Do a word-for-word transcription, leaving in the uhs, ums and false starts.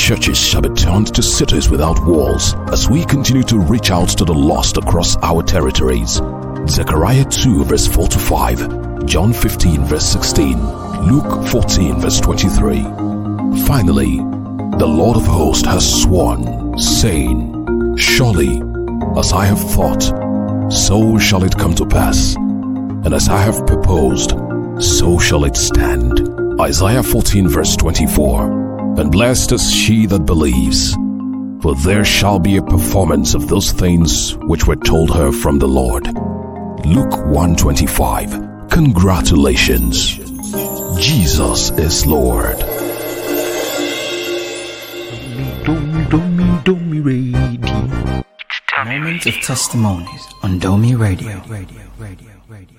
churches shall be turned to cities without walls as we continue to reach out to the lost across our territories. Zechariah two verse four to five, John fifteen verse sixteen, Luke fourteen verse twenty-three. Finally, the Lord of hosts has sworn, saying, surely, as I have thought, so shall it come to pass, and as I have proposed, so shall it stand. Isaiah fourteen verse twenty-four. And blessed is she that believes, for there shall be a performance of those things which were told her from the Lord. Luke one twenty-five. Congratulations. Jesus is Lord. Moments of testimonies on Domi Radio. Radio, Radio, Radio.